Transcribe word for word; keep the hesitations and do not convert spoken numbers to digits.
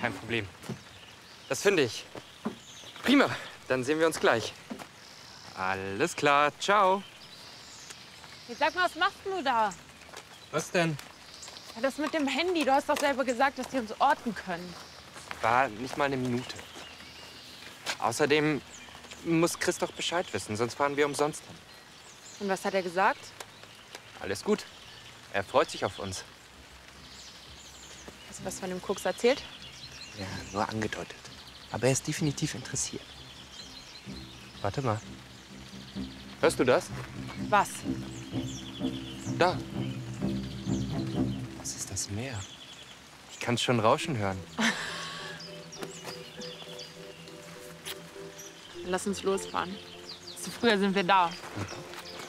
kein Problem. Das finde ich. Prima, dann sehen wir uns gleich. Alles klar, ciao. Jetzt sag mal, was machst du da? Was denn? Ja, das mit dem Handy. Du hast doch selber gesagt, dass die uns orten können. War nicht mal eine Minute. Außerdem muss Chris doch Bescheid wissen, sonst fahren wir umsonst hin. Und was hat er gesagt? Alles gut. Er freut sich auf uns. Hast du was von dem Koks erzählt? Ja, nur angedeutet. Aber er ist definitiv interessiert. Warte mal. Hörst du das? Was? Da. Das ist das Meer. Ich kann es schon rauschen hören. Lass uns losfahren. Zu früher sind wir da.